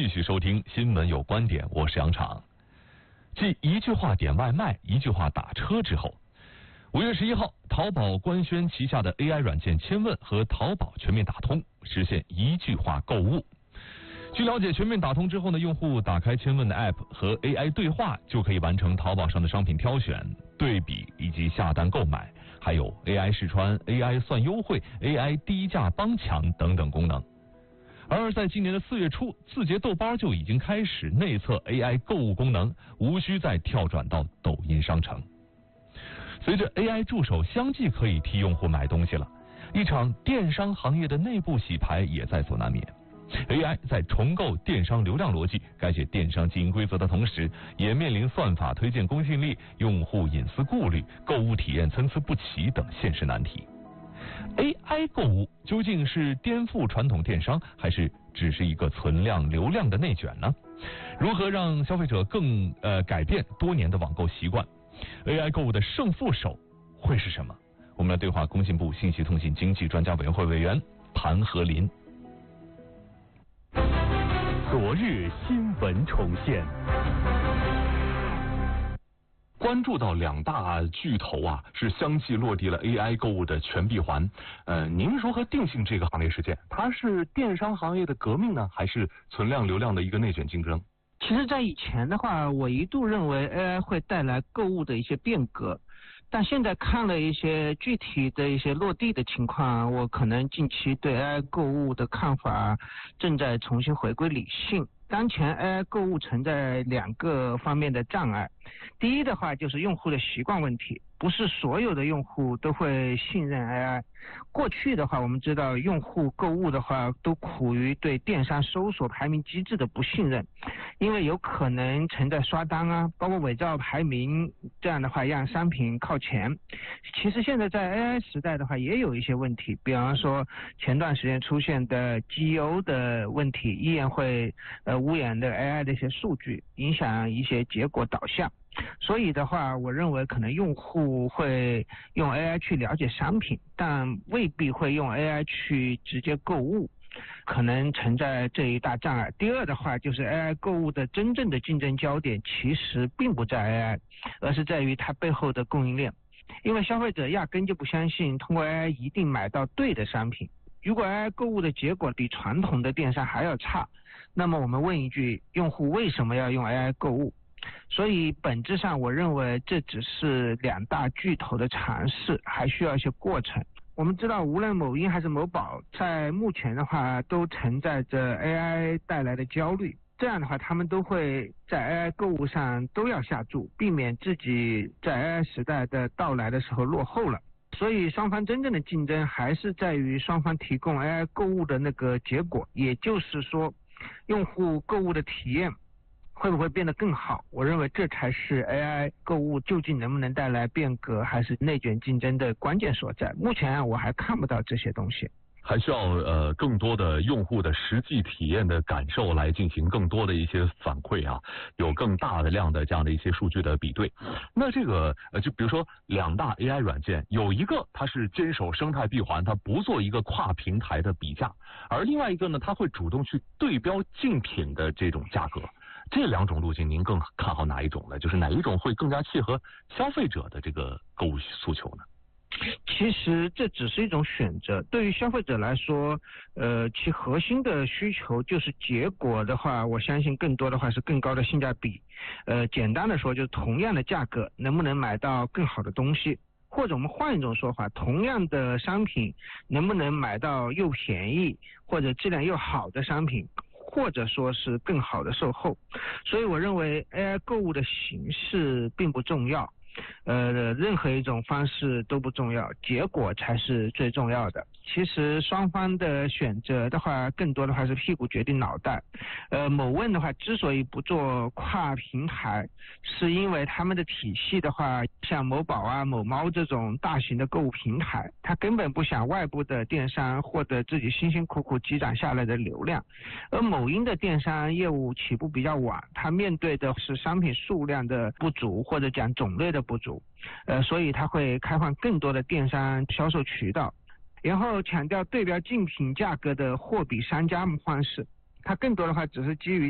继续收听新闻有观点，我是杨昶。继一句话点外卖、一句话打车之后，5月11号，淘宝官宣旗下的 AI 软件千问和淘宝全面打通，实现一句话购物。据了解，全面打通之后呢，用户打开千问的 App 和 AI 对话，就可以完成淘宝上的商品挑选、对比以及下单购买，还有 AI 试穿、AI 算优惠、AI 低价帮抢等等功能。而在今年的4月初，字节豆瓣就已经开始内测 AI 购物功能，无需再跳转到抖音商城。随着 AI 助手相继可以替用户买东西了，一场电商行业的内部洗牌也在所难免。AI 在重构电商流量逻辑、改写电商经营规则的同时，也面临算法推荐公信力、用户隐私顾虑、购物体验参差不齐等现实难题。AI 购物究竟是颠覆传统电商，还是只是一个存量流量的内卷呢？如何让消费者更改变多年的网购习惯？ AI 购物的胜负手会是什么？我们来对话工信部信息通信经济专家委员会委员谭和林。 昨日新闻重现。 关注到两大巨头是相继落地了 AI 购物的全闭环。您如何定性这个行业事件？它是电商行业的革命呢，还是存量流量的一个内卷竞争？ 其实在以前的话，我一度认为 AI 会带来购物的一些变革，但现在看了一些具体的一些落地的情况，我可能近期对 AI 购物的看法正在重新回归理性。当前 AI 购物存在2个方面的障碍。第一的话就是用户的习惯问题，不是所有的用户都会信任 AI。过去的话，我们知道用户购物的话都苦于对电商搜索排名机制的不信任，因为有可能存在刷单包括伪造排名，这样的话让商品靠前。其实现在在 AI 时代的话也有一些问题，比方说前段时间出现的 GEO 的问题，依然会污染的 AI 的一些数据，影响一些结果导向。所以的话，我认为可能用户会用 AI 去了解商品，但未必会用 AI 去直接购物，可能存在这一大障碍。第二的话，就是 AI 购物的真正的竞争焦点其实并不在 AI， 而是在于它背后的供应链。因为消费者压根就不相信通过 AI 一定买到对的商品。如果 AI 购物的结果比传统的电商还要差，那么我们问一句，用户为什么要用 AI 购物？所以本质上我认为这只是2大巨头的尝试，还需要一些过程。我们知道无论某音还是某宝，在目前的话都存在着 AI 带来的焦虑，这样的话他们都会在 AI 购物上都要下注，避免自己在 AI 时代的到来的时候落后了。所以双方真正的竞争还是在于双方提供 AI 购物的那个结果，也就是说用户购物的体验会不会变得更好？我认为这才是 AI 购物究竟能不能带来变革还是内卷竞争的关键所在。目前我还看不到这些东西， 还需要更多的用户的实际体验的感受来进行更多的一些反馈有更大的量的这样的一些数据的比对。那这个就比如说2大 AI 软件，有一个它是坚守生态闭环，它不做一个跨平台的比价，而另外一个呢，它会主动去对标竞品的这种价格。这2种路径您更看好哪一种呢？就是哪一种会更加契合消费者的这个购物诉求呢？ 其实这只是一种选择，对于消费者来说其核心的需求就是结果的话，我相信更多的话是更高的性价比。简单的说就是同样的价格能不能买到更好的东西，或者我们换一种说法，同样的商品能不能买到又便宜或者质量又好的商品，或者说是更好的售后。所以我认为 AI 购物的形式并不重要，任何一种方式都不重要，结果才是最重要的。其实双方的选择的话，更多的话是屁股决定脑袋。某问的话之所以不做跨平台，是因为他们的体系的话，像某宝某猫这种大型的购物平台，它根本不想外部的电商获得自己辛辛苦苦积攒下来的流量。而某音的电商业务起步比较晚，它面对的是商品数量的不足，或者讲种类的不足，所以它会开放更多的电商销售渠道。然后强调对标竞品价格的货比三家方式，它更多的话只是基于